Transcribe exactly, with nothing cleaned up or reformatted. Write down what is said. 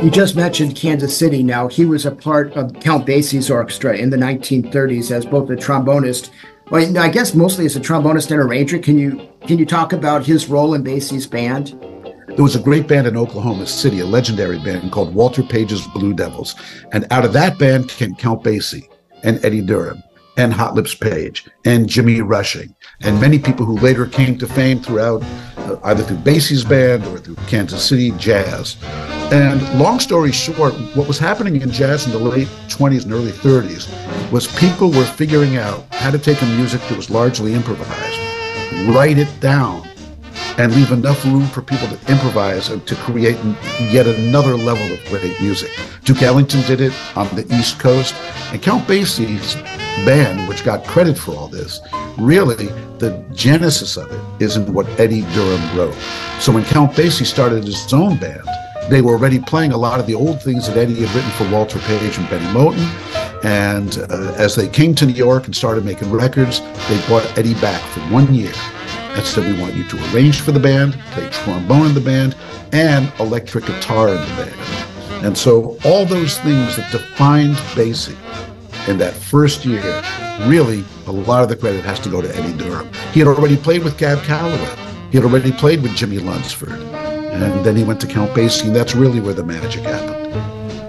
You just mentioned Kansas City. Now, he was a part of Count Basie's orchestra in the nineteen thirties as both a trombonist. Well, I guess mostly as a trombonist and arranger. Can you can you talk about his role in Basie's band? There was a great band in Oklahoma City, a legendary band called Walter Page's Blue Devils. And out of that band came Count Basie and Eddie Durham and Hot Lips Page and Jimmy Rushing and many people who later came to fame throughout, uh, either through Basie's band or through Kansas City jazz. And long story short, what was happening in jazz in the late twenties and early thirties was people were figuring out how to take a music that was largely improvised, write it down, and leave enough room for people to improvise and to create yet another level of great music. Duke Ellington did it on the East Coast, and Count Basie's band, which got credit for all this, really, the genesis of it is in what Eddie Durham wrote. So when Count Basie started his own band, they were already playing a lot of the old things that Eddie had written for Walter Page and Benny Moten. And uh, as they came to New York and started making records, they brought Eddie back for one year and said, we want you to arrange for the band, play trombone in the band, and electric guitar in the band. And so all those things that defined Basie in that first year, really, a lot of the credit has to go to Eddie Durham. He had already played with Cab Calloway. He had already played with Jimmy Lunsford. And then he went to Count Basie, and that's really where the magic happened.